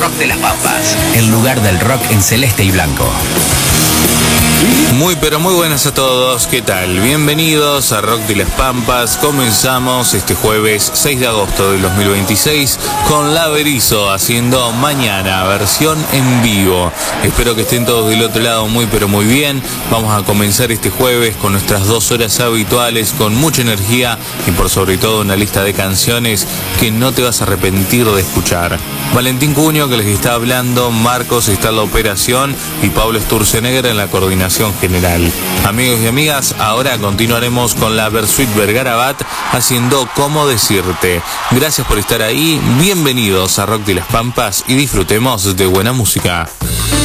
Rock de las Pampas, el lugar del rock en celeste y blanco. Muy pero muy buenas a todos, ¿qué tal? Bienvenidos a Rock de las Pampas. Comenzamos este jueves 6 de agosto del 2026 con La Berizo haciendo Mañana, versión en vivo. Espero que estén todos del otro lado muy pero muy bien. Vamos a comenzar este jueves con nuestras 2 horas habituales, con mucha energía y por sobre todo una lista de canciones que no te vas a arrepentir de escuchar. Valentín Cuño, que les está hablando, Marcos está en la operación y Pablo Sturzenegger en la coordinación general. Amigos y amigas, ahora continuaremos con la Versuit Vergarabat haciendo Cómo Decirte. Gracias por estar ahí, bienvenidos a Rock de las Pampas y disfrutemos de buena música.